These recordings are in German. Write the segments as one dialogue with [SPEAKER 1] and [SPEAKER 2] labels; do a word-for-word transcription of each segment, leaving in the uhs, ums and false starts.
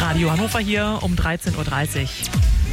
[SPEAKER 1] Radio Hannover hier um dreizehn Uhr dreißig.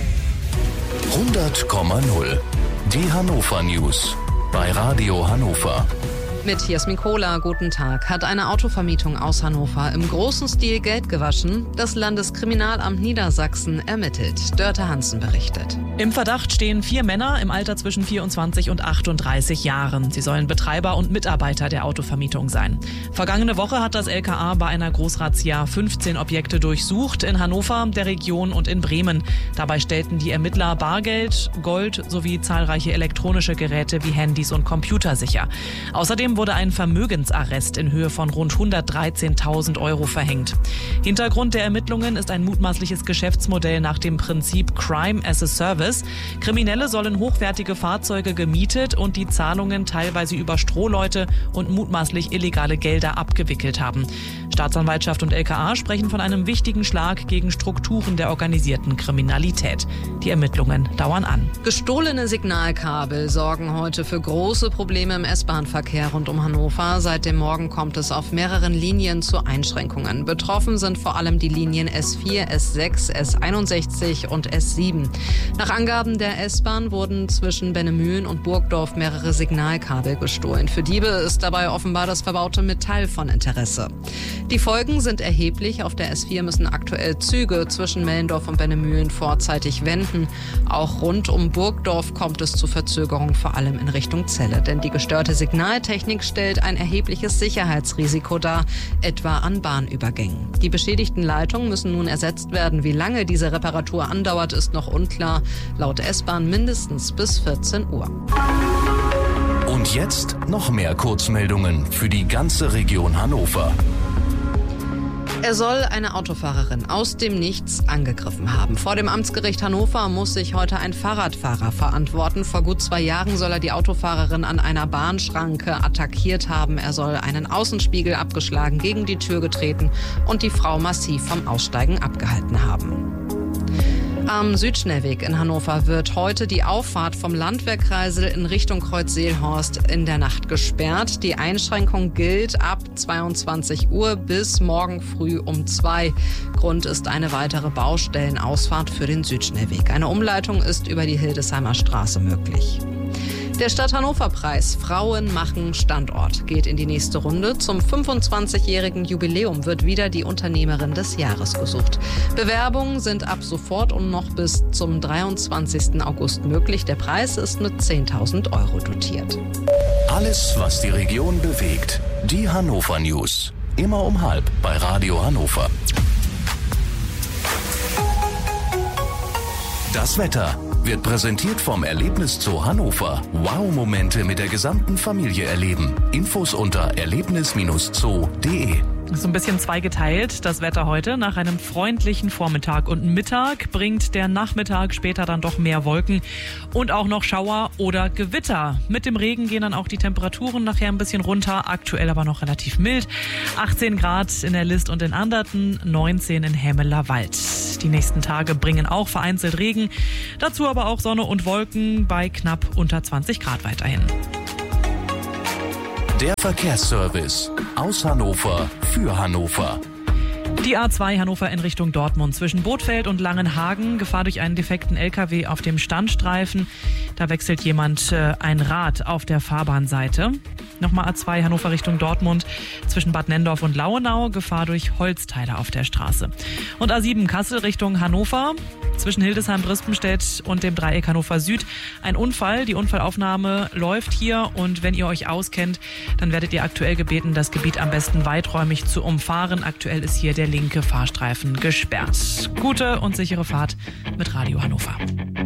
[SPEAKER 2] hundert Komma null. Die Hannover News bei Radio Hannover.
[SPEAKER 3] Mit Jasmin Kohler, guten Tag. Hat eine Autovermietung aus Hannover im großen Stil Geld gewaschen? Das Landeskriminalamt Niedersachsen ermittelt. Dörte Hansen berichtet.
[SPEAKER 1] Im Verdacht stehen vier Männer im Alter zwischen vierundzwanzig und achtunddreißig Jahren. Sie sollen Betreiber und Mitarbeiter der Autovermietung sein. Vergangene Woche hat das L K A bei einer Großrazzia fünfzehn Objekte durchsucht, in Hannover, der Region und in Bremen. Dabei stellten die Ermittler Bargeld, Gold sowie zahlreiche elektronische Geräte wie Handys und Computer sicher. Außerdem wurde ein Vermögensarrest in Höhe von rund hundertdreizehntausend Euro verhängt. Hintergrund der Ermittlungen ist ein mutmaßliches Geschäftsmodell nach dem Prinzip Crime as a Service. Kriminelle sollen hochwertige Fahrzeuge gemietet und die Zahlungen teilweise über Strohleute und mutmaßlich illegale Gelder abgewickelt haben. Staatsanwaltschaft und L K A sprechen von einem wichtigen Schlag gegen Strukturen der organisierten Kriminalität. Die Ermittlungen dauern an.
[SPEAKER 3] Gestohlene Signalkabel sorgen heute für große Probleme im S-Bahn-Verkehr rund um Hannover. Seit dem Morgen kommt es auf mehreren Linien zu Einschränkungen. Betroffen sind vor allem die Linien S vier, S sechs, S einundsechzig und S sieben. Nach Angaben der S-Bahn wurden zwischen Bennemühlen und Burgdorf mehrere Signalkabel gestohlen. Für Diebe ist dabei offenbar das verbaute Metall von Interesse. Die Folgen sind erheblich. Auf der S vier müssen aktuell Züge zwischen Mellendorf und Bennemühlen vorzeitig wenden. Auch rund um Burgdorf kommt es zu Verzögerungen, vor allem in Richtung Celle. Denn die gestörte Signaltechnik stellt ein erhebliches Sicherheitsrisiko dar, etwa an Bahnübergängen. Die beschädigten Leitungen müssen nun ersetzt werden. Wie lange diese Reparatur andauert, ist noch unklar. Laut S-Bahn mindestens bis vierzehn Uhr.
[SPEAKER 2] Und jetzt noch mehr Kurzmeldungen für die ganze Region Hannover.
[SPEAKER 3] Er soll eine Autofahrerin aus dem Nichts angegriffen haben. Vor dem Amtsgericht Hannover muss sich heute ein Fahrradfahrer verantworten. Vor gut zwei Jahren soll er die Autofahrerin an einer Bahnschranke attackiert haben. Er soll einen Außenspiegel abgeschlagen, gegen die Tür getreten und die Frau massiv vom Aussteigen abgehalten haben. Am Südschnellweg in Hannover wird heute die Auffahrt vom Landwehrkreisel in Richtung Kreuz-Seelhorst in der Nacht gesperrt. Die Einschränkung gilt ab zweiundzwanzig Uhr bis morgen früh um zwei. Grund ist eine weitere Baustellenausfahrt für den Südschnellweg. Eine Umleitung ist über die Hildesheimer Straße möglich. Der Stadt Hannover-Preis Frauen machen Standort geht in die nächste Runde. Zum fünfundzwanzigjährigen Jubiläum wird wieder die Unternehmerin des Jahres gesucht. Bewerbungen sind ab sofort und noch bis zum dreiundzwanzigsten August möglich. Der Preis ist mit zehntausend Euro dotiert.
[SPEAKER 2] Alles, was die Region bewegt. Die Hannover News. Immer um halb bei Radio Hannover. Das Wetter wird präsentiert vom Erlebniszoo Hannover. Wow-Momente mit der gesamten Familie erleben. Infos unter erlebnis Bindestrich zoo punkt de.
[SPEAKER 1] So ein bisschen zweigeteilt das Wetter heute. Nach einem freundlichen Vormittag und Mittag bringt der Nachmittag später dann doch mehr Wolken und auch noch Schauer oder Gewitter. Mit dem Regen gehen dann auch die Temperaturen nachher ein bisschen runter, aktuell aber noch relativ mild. achtzehn Grad in der List und in Anderten, neunzehn in Hämelerwald. Die nächsten Tage bringen auch vereinzelt Regen, dazu aber auch Sonne und Wolken bei knapp unter zwanzig Grad weiterhin.
[SPEAKER 2] Der Verkehrsservice aus Hannover für Hannover.
[SPEAKER 1] Die A zwei Hannover in Richtung Dortmund zwischen Bothfeld und Langenhagen. Gefahr durch einen defekten L K W auf dem Standstreifen. Da wechselt jemand äh, ein Rad auf der Fahrbahnseite. Nochmal A zwei Hannover Richtung Dortmund zwischen Bad Nenndorf und Lauenau. Gefahr durch Holzteile auf der Straße. Und A sieben Kassel Richtung Hannover zwischen Hildesheim-Brispenstedt und dem Dreieck Hannover Süd. Ein Unfall. Die Unfallaufnahme läuft hier. Und wenn ihr euch auskennt, dann werdet ihr aktuell gebeten, das Gebiet am besten weiträumig zu umfahren. Aktuell ist hier der linke Fahrstreifen gesperrt. Gute und sichere Fahrt mit Radio Hannover.